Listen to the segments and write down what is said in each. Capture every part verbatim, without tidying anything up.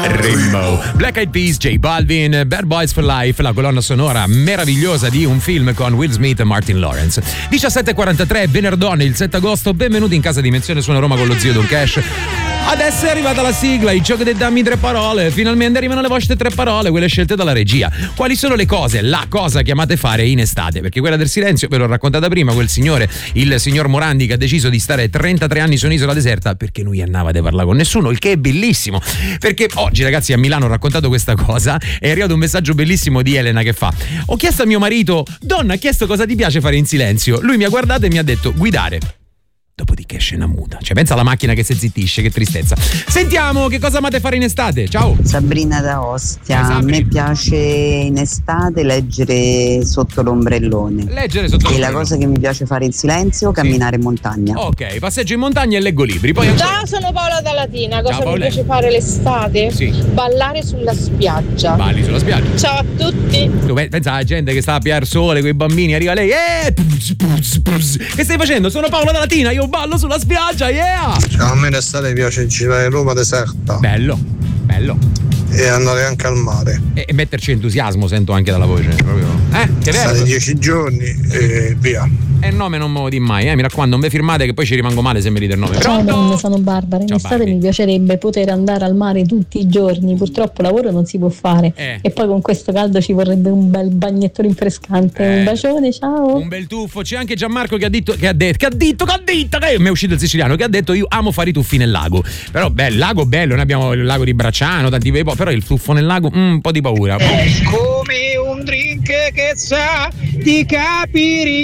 Rainbow. Black Eyed Peas, J Balvin, Bad Boys for Life, la colonna sonora meravigliosa di un film con Will Smith e Martin Lawrence. diciassette e quarantatré, venerdì, il sette agosto, benvenuti in casa Dimensione Suona Roma con lo zio Don Cash. Adesso è arrivata la sigla, il gioco dei dammi tre parole. Finalmente arrivano le vostre tre parole, quelle scelte dalla regia. Quali sono le cose, la cosa che amate fare in estate? Perché quella del silenzio ve l'ho raccontata prima, quel signore, il signor Morandi, che ha deciso di stare trentatré anni su un'isola deserta perché lui andava a parlare con nessuno, il che è bellissimo. Perché oggi, ragazzi, a Milano ho raccontato questa cosa, è arrivato un messaggio bellissimo di Elena che fa: ho chiesto a mio marito, donna, ha chiesto cosa ti piace fare in silenzio. Lui mi ha guardato e mi ha detto guidare. Dopodiché scena muta. Cioè, pensa alla macchina che si zittisce, che tristezza. Sentiamo che cosa amate fare in estate. Ciao. Sabrina da Ostia. Ciao, a me piace in estate leggere sotto l'ombrellone. Leggere sotto l'ombrellone. E la cosa che mi piace fare in silenzio, camminare in montagna. Ok, passeggio in montagna e leggo libri. Poi Ciao, sono Paola da Latina. Cosa Ciao, mi Paola. piace fare l'estate? Sì. Ballare sulla spiaggia. balli sulla spiaggia. Ciao a tutti. Tu pensa alla gente che sta a piar sole con i bambini, arriva lei, eh, puz, puz, puz. Che stai facendo? Sono Paola da Latina, io ballo sulla spiaggia. Yeah! Ciao, a me l'estate piace girare Roma deserta. Bello, bello. E andare anche al mare. E, e metterci entusiasmo, sento anche dalla voce. Proprio. Eh? Che State vero? dieci giorni e via. E il nome non me lo di mai, eh? Mi raccomando, non vi firmate che poi ci rimango male se mi dite il nome. Ciao Pronto? donne, sono Barbara. In Ciao, estate Barbie. mi piacerebbe poter andare al mare tutti i giorni. Purtroppo lavoro non si può fare. Eh. E poi con questo caldo ci vorrebbe un bel bagnetto rinfrescante. Eh. Un bacione, ciao. Un bel tuffo. C'è anche Gianmarco che ha detto che ha detto che ha detto che ha detto che mi è uscito il siciliano, che ha detto io amo fare i tuffi nel lago. Però beh, il lago bello, noi abbiamo il lago di Bracciano, tanti bei po', però il tuffo nel lago mm, un po' di paura. Come un drink che sa di capire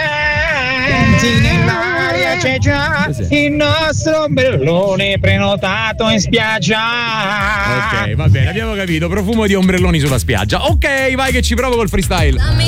niente, nell'aria c'è già il nostro ombrellone prenotato in spiaggia. Ok, va bene, abbiamo capito, profumo di ombrelloni sulla spiaggia. Ok, vai che ci provo col freestyle.